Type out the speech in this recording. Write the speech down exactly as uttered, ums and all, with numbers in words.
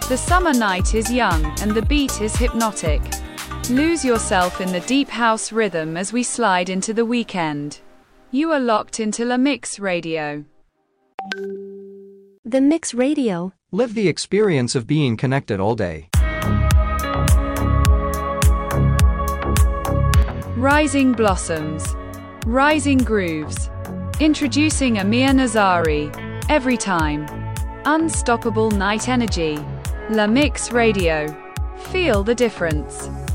The summer night is young, and the beat is hypnotic. Lose yourself in the deep house rhythm as we slide into the weekend. You are locked into La Mix Radio. The Mix Radio. Live the experience of being connected all day. Rising Blossoms. Rising Grooves. Introducing Amir Nazari. Every time. Unstoppable night energy. La Mix Radio. Feel the difference.